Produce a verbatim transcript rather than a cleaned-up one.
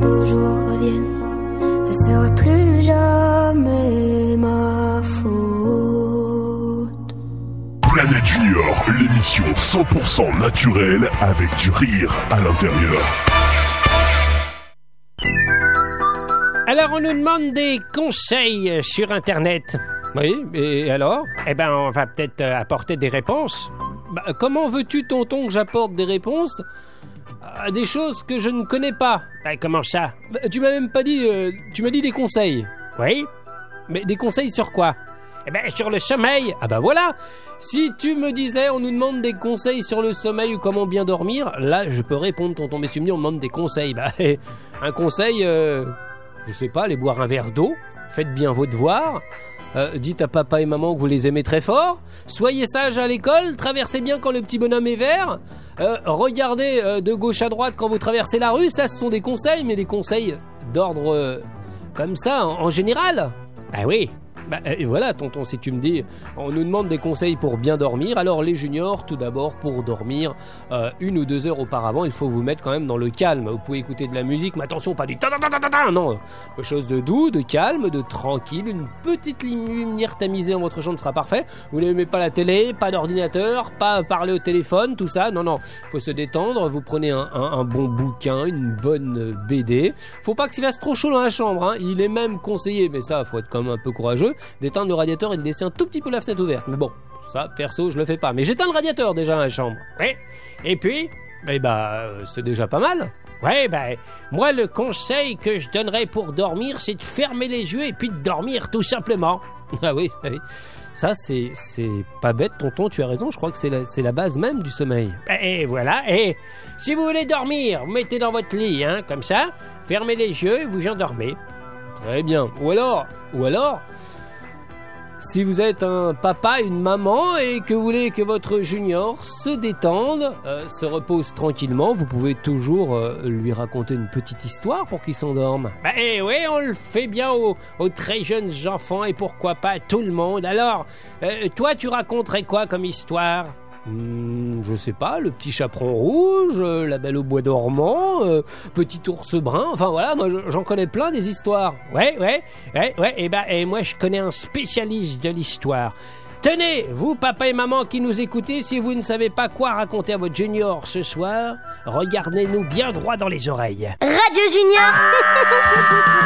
beaux jours reviennent, ce serait plus jamais ma faute. Planète Junior, l'émission cent pour cent naturelle avec du rire à l'intérieur. Alors on nous demande des conseils sur Internet. Oui, et alors ? Eh ben on va peut-être apporter des réponses. Bah, comment veux-tu, tonton, que j'apporte des réponses à des choses que je ne connais pas ? Bah, comment ça ? Bah, tu m'as même pas dit... Euh, tu m'as dit des conseils. Oui ? Mais des conseils sur quoi ? Eh ben sur le sommeil. Ah bah voilà. Si tu me disais on nous demande des conseils sur le sommeil ou comment bien dormir, là je peux répondre, tonton Messumier, on me demande des conseils. Bah un conseil... Euh... Je sais pas, allez boire un verre d'eau, faites bien vos devoirs, euh, dites à papa et maman que vous les aimez très fort, soyez sages à l'école, traversez bien quand le petit bonhomme est vert, euh, regardez euh, de gauche à droite quand vous traversez la rue, ça ce sont des conseils, mais des conseils d'ordre euh, comme ça, en, en général. Ah oui. Bah, et voilà, tonton, si tu me dis, on nous demande des conseils pour bien dormir. Alors les juniors, tout d'abord, pour dormir euh, une ou deux heures auparavant, il faut vous mettre quand même dans le calme. Vous pouvez écouter de la musique, mais attention, pas du ta ta ta ta ta ta, non, quelque chose de doux, de calme, de tranquille, une petite lumière tamisée dans votre chambre sera parfait. Vous n'aimez pas la télé, pas d'ordinateur, pas parler au téléphone, tout ça, non, non, il faut se détendre. Vous prenez un, un, un bon bouquin, une bonne B D. Faut pas qu'il fasse trop chaud dans la chambre, hein. Il est même conseillé, mais ça, faut être quand même un peu courageux, d'éteindre le radiateur et de laisser un tout petit peu la fenêtre ouverte. Mais bon, ça, perso, je le fais pas. Mais j'éteins le radiateur déjà dans la chambre. Oui. Et puis, eh bah, c'est déjà pas mal. Ouais, bah, moi, le conseil que je donnerais pour dormir, c'est de fermer les yeux et puis de dormir, tout simplement. Ah oui, oui. Ça, c'est, c'est pas bête, tonton, tu as raison. Je crois que c'est la, c'est la base même du sommeil. Et voilà. Et si vous voulez dormir, vous mettez dans votre lit, hein, comme ça, fermez les yeux et vous endormez. Très bien. Ou alors, ou alors... Si vous êtes un papa, une maman et que vous voulez que votre junior se détende, euh, se repose tranquillement, vous pouvez toujours euh, lui raconter une petite histoire pour qu'il s'endorme. Bah eh oui, on le fait bien aux, aux très jeunes enfants et pourquoi pas à tout le monde. Alors, euh, toi tu raconterais quoi comme histoire ? Mmh, je sais pas, le petit chaperon rouge, euh, la belle au bois dormant, euh, petit ours brun, enfin voilà, moi j'en connais plein des histoires. Ouais, ouais, ouais, ouais, et ben, et moi je connais un spécialiste de l'histoire. Tenez, vous papa et maman qui nous écoutez, si vous ne savez pas quoi raconter à votre junior ce soir, regardez-nous bien droit dans les oreilles. Radio Junior.